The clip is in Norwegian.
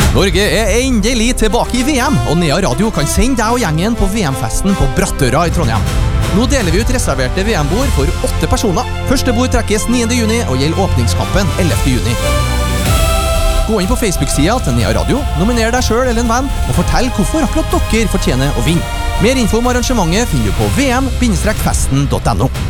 Norge endelig tilbake i VM, og Nea Radio kan sende deg og gjengen på VM-festen på Brattøra i Trondheim. Nå deler vi ut reserverte VM-bord for 8 personer. Første bord trekkes 9. juni og gjelder åpningskampen 11. juni. Gå inn på Facebook-sida til Nea Radio, nominer deg selv eller en venn, og fortell hvorfor akkurat dere fortjener å vinne. Mer info om arrangementet finner du på vm-festen.no.